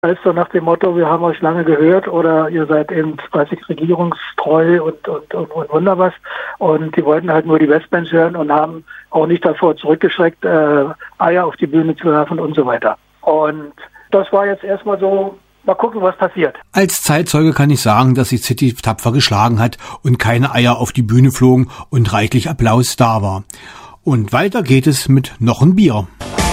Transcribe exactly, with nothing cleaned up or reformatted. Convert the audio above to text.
Heißt so nach dem Motto, wir haben euch lange gehört oder ihr seid eben, weiß ich, regierungstreu und, und, und, und wunder was. Und die wollten halt nur die Westband hören und haben auch nicht davor zurückgeschreckt, äh, Eier auf die Bühne zu werfen und so weiter. Und das war jetzt erstmal so, mal gucken, was passiert. Als Zeitzeuge kann ich sagen, dass sich City tapfer geschlagen hat und keine Eier auf die Bühne flogen und reichlich Applaus da war. Und weiter geht es mit noch ein Bier.